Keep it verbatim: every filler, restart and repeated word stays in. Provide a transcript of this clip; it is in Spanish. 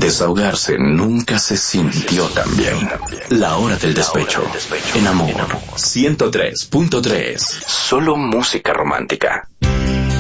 Desahogarse nunca se sintió tan bien. La hora del despecho. En Amor ciento tres punto tres. Solo música romántica.